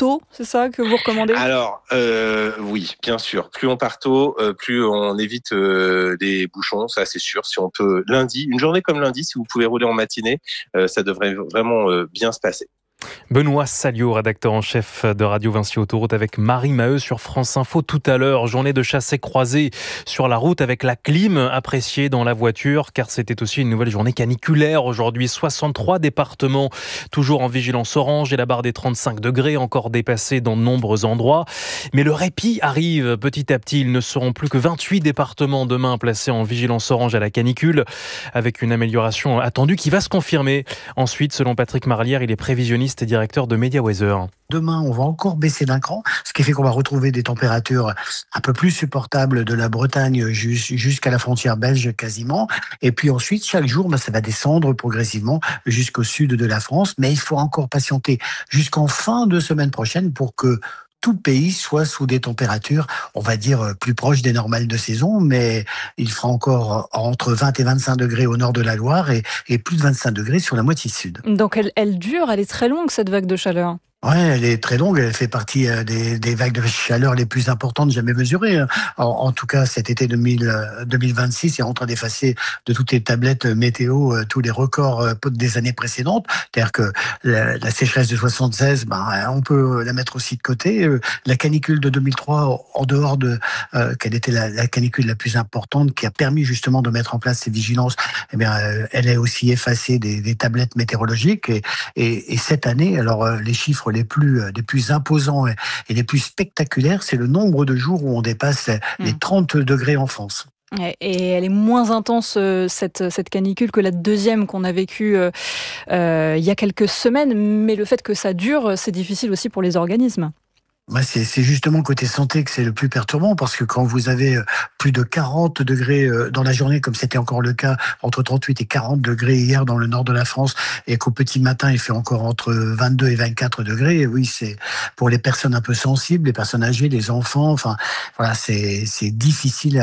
tôt, c'est ça que vous recommandez ? Alors, oui, bien sûr. Plus on part tôt, plus on évite des bouchons, ça c'est sûr. Si on peut lundi, une journée comme lundi, si vous pouvez rouler en matinée, ça devrait vraiment bien se passer. Benoît Salliot, rédacteur en chef de Radio Vinci Autoroute avec Marie Maheu sur France Info tout à l'heure. Journée de chassé croisée sur la route avec la clim appréciée dans la voiture car c'était aussi une nouvelle journée caniculaire aujourd'hui. 63 départements toujours en vigilance orange et la barre des 35 degrés encore dépassée dans de nombreux endroits. Mais le répit arrive petit à petit. Ils ne seront plus que 28 départements demain placés en vigilance orange à la canicule avec une amélioration attendue qui va se confirmer. Ensuite, selon Patrick Marlière, il est prévisionniste et directeur de Media Weather. Demain, on va encore baisser d'un cran, ce qui fait qu'on va retrouver des températures un peu plus supportables de la Bretagne jusqu'à la frontière belge quasiment. Et puis ensuite, chaque jour, ça va descendre progressivement jusqu'au sud de la France. Mais il faut encore patienter jusqu'en fin de semaine prochaine pour que tout le pays soit sous des températures, on va dire, plus proches des normales de saison, mais il fera encore entre 20 et 25 degrés au nord de la Loire et plus de 25 degrés sur la moitié sud. Donc elle dure, elle est très longue cette vague de chaleur. Ouais, elle est très longue, elle fait partie des vagues de chaleur les plus importantes jamais mesurées. En tout cas, cet été 2026 est en train d'effacer de toutes les tablettes météo tous les records des années précédentes. C'est-à-dire que la sécheresse de 76, on peut la mettre aussi de côté. La canicule de 2003, en dehors de quelle était la canicule la plus importante qui a permis justement de mettre en place ces vigilances, eh bien, elle est aussi effacée des tablettes météorologiques. Et cette année, alors les chiffres les plus imposants et les plus spectaculaires, c'est le nombre de jours où on dépasse les 30 degrés en France. Et elle est moins intense, cette canicule, que la deuxième qu'on a vécue il y a quelques semaines. Mais le fait que ça dure, c'est difficile aussi pour les organismes. C'est justement côté santé que c'est le plus perturbant, parce que quand vous avez plus de 40 degrés dans la journée, comme c'était encore le cas, entre 38 et 40 degrés hier dans le nord de la France, et qu'au petit matin il fait encore entre 22 et 24 degrés, oui, c'est pour les personnes un peu sensibles, les personnes âgées, les enfants, enfin voilà, c'est difficile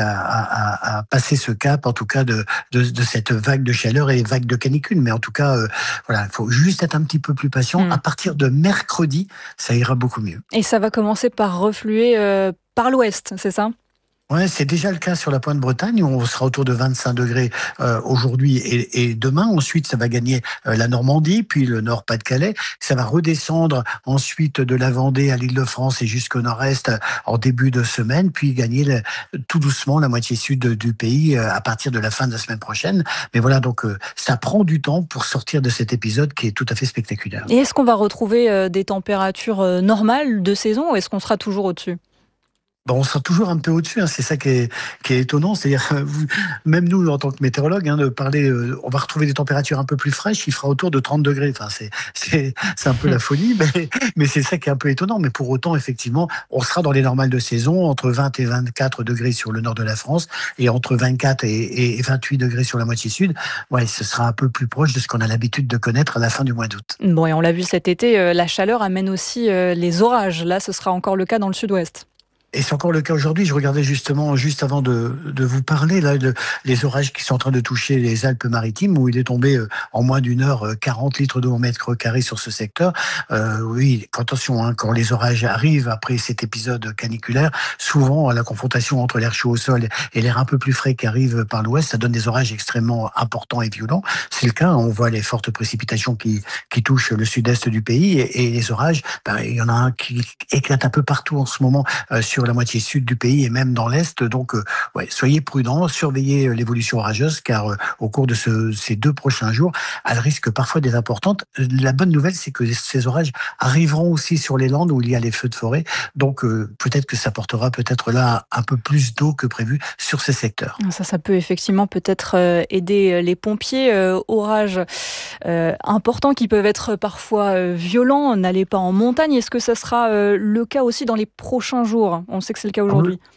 à passer ce cap, en tout cas de cette vague de chaleur et vague de canicule. Mais en tout cas, voilà, il faut juste être un petit peu plus patient. À partir de mercredi, ça ira beaucoup mieux. Et ça va commencer par refluer par l'ouest, c'est ça ? Ouais, c'est déjà le cas sur la pointe Bretagne, où on sera autour de 25 degrés aujourd'hui et demain. Ensuite, ça va gagner la Normandie, puis le Nord-Pas-de-Calais. Ça va redescendre ensuite de la Vendée à l'Île-de-France et jusqu'au nord-est en début de semaine, puis gagner tout doucement la moitié sud du pays à partir de la fin de la semaine prochaine. Mais voilà, donc ça prend du temps pour sortir de cet épisode qui est tout à fait spectaculaire. Et est-ce qu'on va retrouver des températures normales de saison, ou est-ce qu'on sera toujours au-dessus ? On sera toujours un peu au-dessus, c'est ça qui est étonnant. C'est-à-dire, même nous, en tant que météorologues, de parler, on va retrouver des températures un peu plus fraîches, il fera autour de 30 degrés. Enfin, c'est un peu la folie, mais c'est ça qui est un peu étonnant. Mais pour autant, effectivement, on sera dans les normales de saison, entre 20 et 24 degrés sur le nord de la France, et entre 24 et 28 degrés sur la moitié sud. Ouais, ce sera un peu plus proche de ce qu'on a l'habitude de connaître à la fin du mois d'août. Bon, et on l'a vu cet été, la chaleur amène aussi les orages. Là, ce sera encore le cas dans le sud-ouest. Et c'est encore le cas aujourd'hui. Je regardais justement, juste avant de vous parler, là, les orages qui sont en train de toucher les Alpes-Maritimes, où il est tombé en moins d'une heure 40 litres d'eau au mètre carré sur ce secteur. Oui, attention, quand les orages arrivent après cet épisode caniculaire, souvent la confrontation entre l'air chaud au sol et l'air un peu plus frais qui arrive par l'ouest, ça donne des orages extrêmement importants et violents. C'est le cas, on voit les fortes précipitations qui touchent le sud-est du pays, et les orages, il y en a un qui éclate un peu partout en ce moment sur la moitié sud du pays et même dans l'est. Donc, soyez prudents, surveillez l'évolution orageuse, car au cours de ces 2 prochains jours, elle risque parfois d'être importante. La bonne nouvelle, c'est que ces orages arriveront aussi sur les Landes où il y a les feux de forêt. Donc, peut-être que ça portera peut-être là un peu plus d'eau que prévu sur ces secteurs. Ça peut effectivement peut-être aider les pompiers. Orages importants qui peuvent être parfois violents. N'allez pas en montagne. Est-ce que ça sera le cas aussi dans les prochains jours ? On sait que c'est le cas aujourd'hui.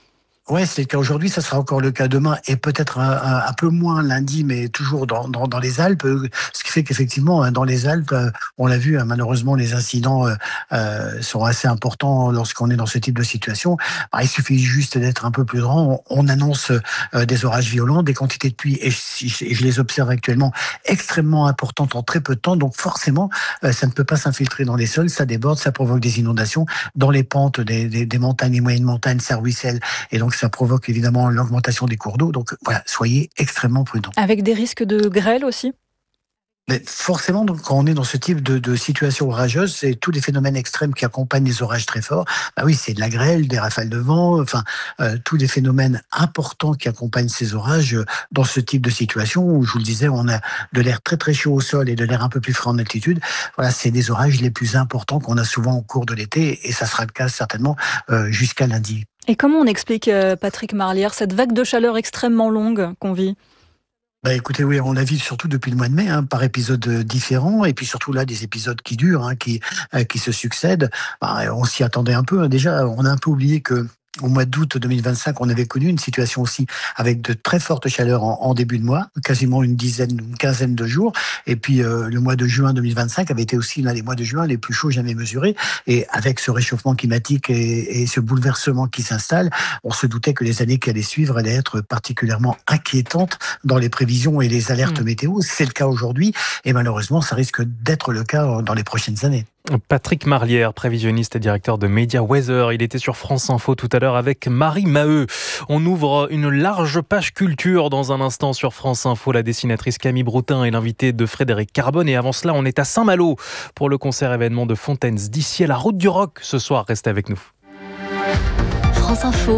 Ouais, c'est le cas aujourd'hui, ça sera encore le cas demain et peut-être un peu moins lundi, mais toujours dans les Alpes. Ce qui fait qu'effectivement, dans les Alpes, on l'a vu, malheureusement, les incidents sont assez importants lorsqu'on est dans ce type de situation. Il suffit juste d'être un peu plus grand. On annonce des orages violents, des quantités de pluie, et je les observe actuellement, extrêmement importantes en très peu de temps. Donc forcément, ça ne peut pas s'infiltrer dans les sols, ça déborde, ça provoque des inondations. Dans les pentes des montagnes et moyennes montagnes, ça ruisselle, et donc ça provoque évidemment l'augmentation des cours d'eau. Donc voilà, soyez extrêmement prudents. Avec des risques de grêle aussi? Mais forcément, donc, quand on est dans ce type de situation orageuse, c'est tous les phénomènes extrêmes qui accompagnent les orages très forts. Oui, c'est de la grêle, des rafales de vent, enfin, tous les phénomènes importants qui accompagnent ces orages dans ce type de situation où, je vous le disais, on a de l'air très très chaud au sol et de l'air un peu plus frais en altitude. Voilà, c'est des orages les plus importants qu'on a souvent au cours de l'été, et ça sera le cas certainement jusqu'à lundi. Et comment on explique, Patrick Marlière, cette vague de chaleur extrêmement longue qu'on vit? Écoutez, oui, on la vit surtout depuis le mois de mai, par épisodes différents, et puis surtout là, des épisodes qui durent, qui se succèdent. On s'y attendait un peu. Déjà, on a un peu oublié que au mois d'août 2025, on avait connu une situation aussi avec de très fortes chaleurs en début de mois, quasiment une quinzaine de jours. Et puis le mois de juin 2025 avait été aussi l'un des mois de juin les plus chauds jamais mesurés. Et avec ce réchauffement climatique et ce bouleversement qui s'installe, on se doutait que les années qui allaient suivre allaient être particulièrement inquiétantes dans les prévisions et les alertes météo. C'est le cas aujourd'hui, et malheureusement, ça risque d'être le cas dans les prochaines années. Patrick Marlière, prévisionniste et directeur de Media Weather. Il était sur France Info tout à l'heure avec Marie Maheu. On ouvre une large page culture dans un instant sur France Info. La dessinatrice Camille Broutin est l'invitée de Frédéric Carbone. Et avant cela, on est à Saint-Malo pour le concert événement de Fontaines d'ici à la Route du Rock. Ce soir, restez avec nous. France Info.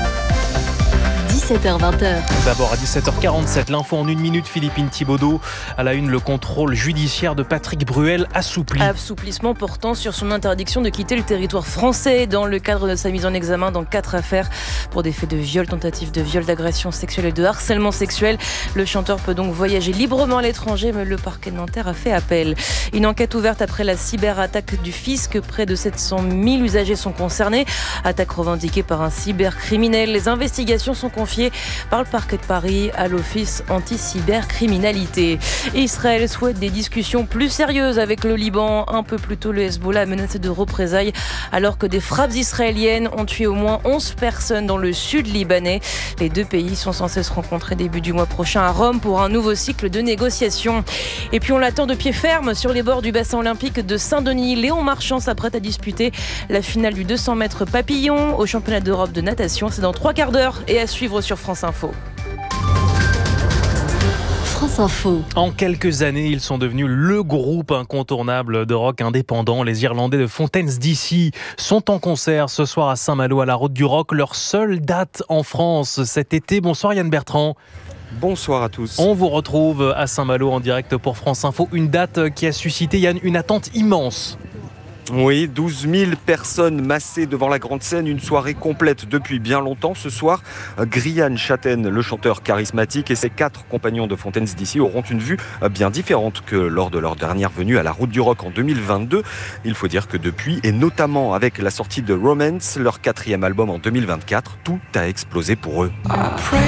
17h-20h. D'abord à 17h47, l'info en 1 minute, Philippine Thibaudot. À la une, le contrôle judiciaire de Patrick Bruel assoupli. Assouplissement portant sur son interdiction de quitter le territoire français dans le cadre de sa mise en examen dans 4 affaires pour des faits de viol, tentative de viol, d'agression sexuelle et de harcèlement sexuel. Le chanteur peut donc voyager librement à l'étranger, mais le parquet de Nanterre a fait appel. Une enquête ouverte après la cyberattaque du fisc. Près de 700 000 usagers sont concernés. Attaque revendiquée par un cybercriminel. Les investigations sont confiées par le parquet de Paris à l'Office anti-cybercriminalité. Israël souhaite des discussions plus sérieuses avec le Liban. Un peu plus tôt, le Hezbollah a menacé de représailles alors que des frappes israéliennes ont tué au moins 11 personnes dans le sud libanais. Les deux pays sont censés se rencontrer début du mois prochain à Rome pour un nouveau cycle de négociations. Et puis on l'attend de pied ferme sur les bords du bassin olympique de Saint-Denis. Léon Marchand s'apprête à disputer la finale du 200 mètres papillon au championnat d'Europe de natation. C'est dans 3 quarts d'heure et à suivre sur France Info. France Info. En quelques années, ils sont devenus le groupe incontournable de rock indépendant. Les Irlandais de Fontaines d'ici sont en concert ce soir à Saint-Malo à la Route du Rock. Leur seule date en France cet été. Bonsoir Yann Bertrand. Bonsoir à tous. On vous retrouve à Saint-Malo en direct pour France Info. Une date qui a suscité, Yann, une attente immense. Oui, 12 000 personnes massées devant la grande scène, une soirée complète depuis bien longtemps. Ce soir, Grian Chaten, le chanteur charismatique, et ses 4 compagnons de Fontaines d'ici auront une vue bien différente que lors de leur dernière venue à la Route du Rock en 2022. Il faut dire que depuis, et notamment avec la sortie de Romance, leur 4e album en 2024, tout a explosé pour eux.